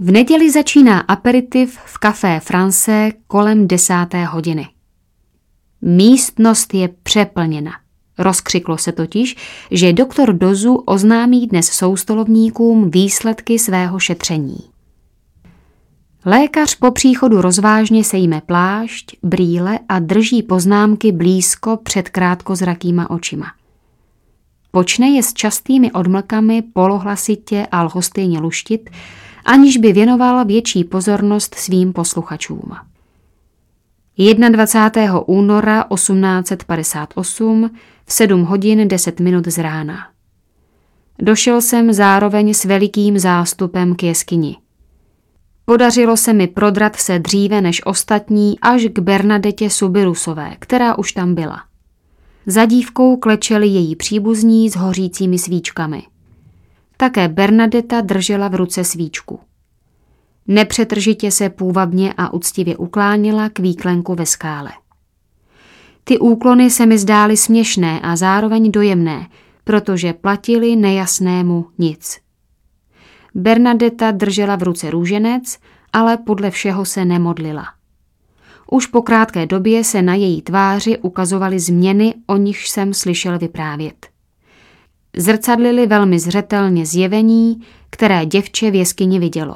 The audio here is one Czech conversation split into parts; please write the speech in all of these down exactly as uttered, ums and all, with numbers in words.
V neděli začíná aperitiv v Café France kolem desáté hodiny. Místnost je přeplněna. Rozkřiklo se totiž, že doktor Dozu oznámí dnes soustolovníkům výsledky svého šetření. Lékař po příchodu rozvážně sejme plášť, brýle a drží poznámky blízko před krátkozrakýma očima. Počne je s častými odmlkami polohlasitě a lhostejně luštit, aniž by věnoval větší pozornost svým posluchačům. dvacátého prvního února osmnáct set padesát osm v sedm hodin deset minut z rána. Došel jsem zároveň s velikým zástupem k jeskyni. Podařilo se mi prodrat se dříve než ostatní až k Bernadetě Subirusové, která už tam byla. Za dívkou klečeli její příbuzní s hořícími svíčkami. Také Bernadeta držela v ruce svíčku. Nepřetržitě se půvabně a uctivě uklánila k výklenku ve skále. Ty úklony se mi zdály směšné a zároveň dojemné, protože platili nejasnému nic. Bernadeta držela v ruce růženec, ale podle všeho se nemodlila. Už po krátké době se na její tváři ukazovaly změny, o nichž jsem slyšel vyprávět. Zrcadlily velmi zřetelně zjevení, které děvče v jeskyni vidělo.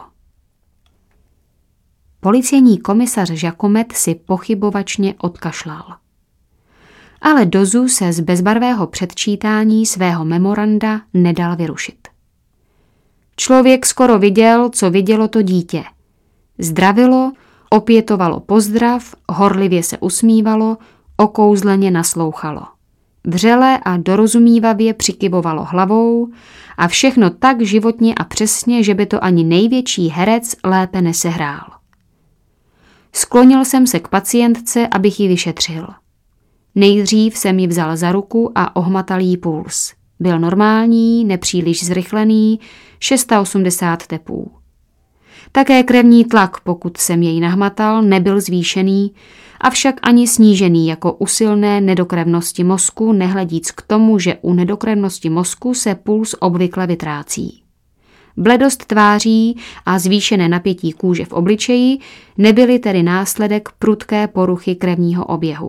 Policejní komisař Žakomet si pochybovačně odkašlal. Ale Dozu se z bezbarvého předčítání svého memoranda nedal vyrušit. Člověk skoro viděl, co vidělo to dítě. Zdravilo, opětovalo pozdrav, horlivě se usmívalo, okouzleně naslouchalo. Vřele a dorozumívavě přikyvovalo hlavou a všechno tak životně a přesně, že by to ani největší herec lépe nesehrál. Sklonil jsem se k pacientce, abych ji vyšetřil. Nejdřív jsem ji vzal za ruku a ohmatal jí puls. Byl normální, nepříliš zrychlený, osmdesát šest tepů. Také krevní tlak, pokud jsem jej nahmatal, nebyl zvýšený, avšak ani snížený jako u silné nedokrevnosti mozku, nehledíc k tomu, že u nedokrevnosti mozku se puls obvykle vytrácí. Bledost tváří a zvýšené napětí kůže v obličeji nebyly tedy následek prudké poruchy krevního oběhu.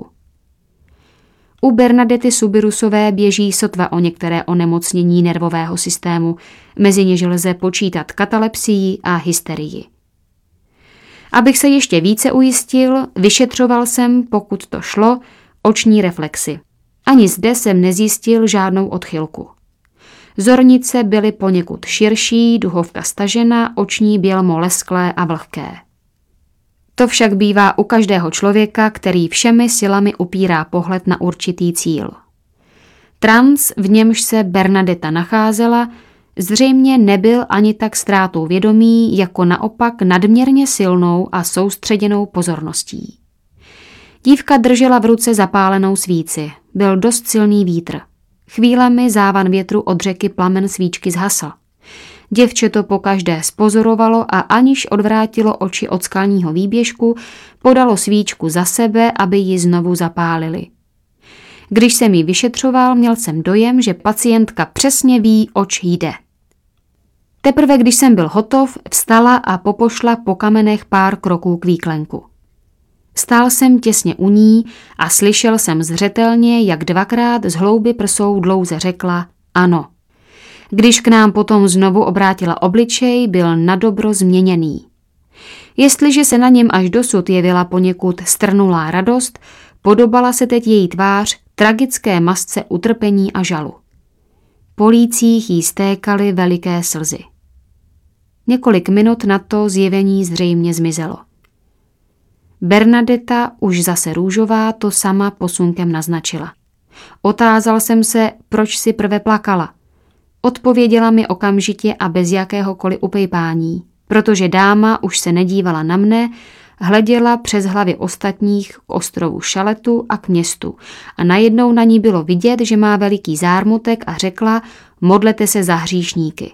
U Bernadety Subirusové běží sotva o některé onemocnění nervového systému, mezi něž lze počítat katalepsii a hysterii. Abych se ještě více ujistil, vyšetřoval jsem, pokud to šlo, oční reflexy. Ani zde jsem nezjistil žádnou odchylku. Zornice byly poněkud širší, duhovka stažena, oční bělmo lesklé a vlhké. To však bývá u každého člověka, který všemi silami upírá pohled na určitý cíl. Trans, v němž se Bernadeta nacházela, zřejmě nebyl ani tak ztrátou vědomí, jako naopak nadměrně silnou a soustředěnou pozorností. Dívka držela v ruce zapálenou svíci. Byl dost silný vítr. Chvílemi závan větru od řeky plamen svíčky zhasl. Děvče to pokaždé spozorovalo a aniž odvrátilo oči od skalního výběžku, podalo svíčku za sebe, aby ji znovu zapálili. Když jsem ji vyšetřoval, měl jsem dojem, že pacientka přesně ví, oč jde. Teprve když jsem byl hotov, vstala a popošla po kamenech pár kroků k výklenku. Stál jsem těsně u ní a slyšel jsem zřetelně, jak dvakrát z hlouby prsou dlouze řekla ano. Když k nám potom znovu obrátila obličej, byl nadobro změněný. Jestliže se na něm až dosud jevila poněkud strnulá radost, podobala se teď její tvář tragické masce utrpení a žalu. Po lících jí stékaly veliké slzy. Několik minut na to zjevení zřejmě zmizelo. Bernadeta, už zase růžová, to sama posunkem naznačila. Otázal jsem se, proč si prve plakala. Odpověděla mi okamžitě a bez jakéhokoliv upejpání, protože dáma už se nedívala na mne, hleděla přes hlavy ostatních k ostrovu Šaletu a k městu a najednou na ní bylo vidět, že má veliký zármutek a řekla, modlete se za hříšníky.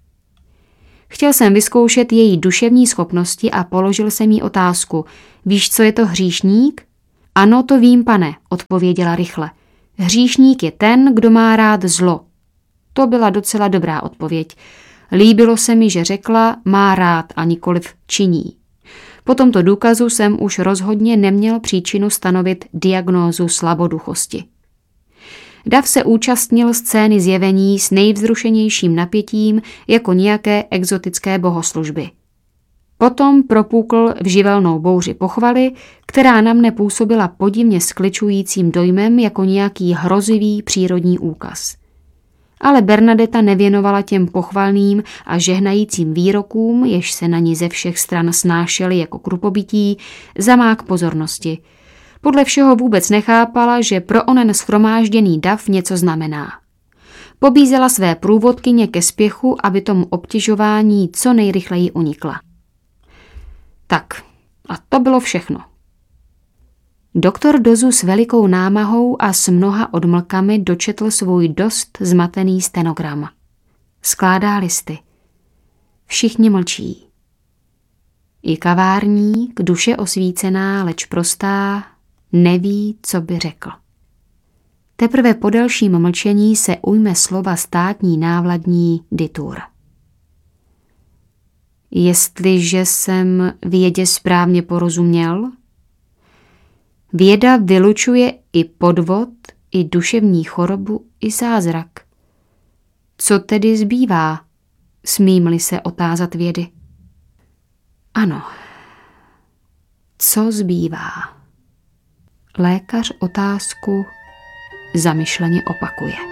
Chtěl jsem vyzkoušet její duševní schopnosti a položil jsem jí otázku, víš, co je to hříšník? Ano, to vím, pane, odpověděla rychle. Hříšník je ten, kdo má rád zlo. To byla docela dobrá odpověď. Líbilo se mi, že řekla, má rád a nikoliv činí. Po tomto důkazu jsem už rozhodně neměl příčinu stanovit diagnózu slaboduchosti. Dav se účastnil scény zjevení s nejvzrušenějším napětím jako nějaké exotické bohoslužby. Potom propukl v živelnou bouři pochvaly, která na mne působila podivně skličujícím dojmem jako nějaký hrozivý přírodní úkaz. Ale Bernadeta nevěnovala těm pochvalným a žehnajícím výrokům, jež se na ní ze všech stran snášely jako krupobytí, zamák pozornosti. Podle všeho vůbec nechápala, že pro onen shromážděný dav něco znamená. Pobízela své průvodkyně ke spěchu, aby tomu obtěžování co nejrychleji unikla. Tak, a to bylo všechno. Doktor Dozu s velikou námahou a s mnoha odmlkami dočetl svůj dost zmatený stenogram. Skládá listy. Všichni mlčí. I kavárník, duše osvícená, leč prostá, neví, co by řekl. Teprve po delším mlčení se ujme slova státní návladní Ditur. Jestliže jsem vědě správně porozuměl, věda vylučuje i podvod, i duševní chorobu, i zázrak. Co tedy zbývá, smím-li se otázat vědy? Ano, co zbývá? Lékař otázku zamyšleně opakuje.